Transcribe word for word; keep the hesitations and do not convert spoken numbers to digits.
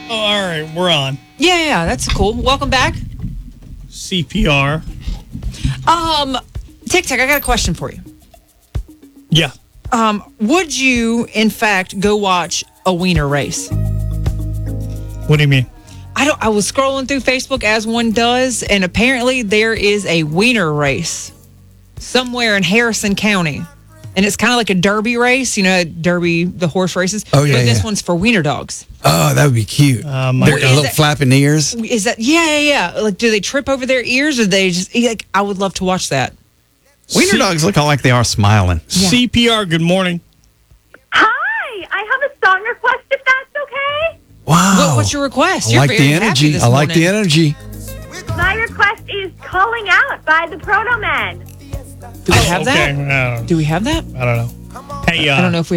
Oh, all right, we're on. Yeah, yeah, that's cool. Welcome back. C P R. Um, Tic Tac, I got a question for you. Yeah. Um, would you, in fact, go watch a wiener race? What do you mean? I don't. I was scrolling through Facebook as one does, and apparently there is a wiener race somewhere in Harrison County, and it's kind of like a derby race. You know, derby, the horse races. Oh, yeah, But this yeah. one's for wiener dogs. Oh, that would be cute. Oh, my They're God. little that- flapping ears. Is that? Yeah, yeah, yeah. Like, do they trip over their ears, or they just like? I would love to watch that. Wiener C- dogs look all like they are smiling. Yeah. C P R, good morning. Hi, I have a song request if that's okay. Wow. What, what's your request? I You're like very the happy energy. this I like the morning. energy. My request is Calling Out by the Proto Men. Do we have Okay, that? I don't, Do we have that? I don't know. Hey, uh, I don't know if we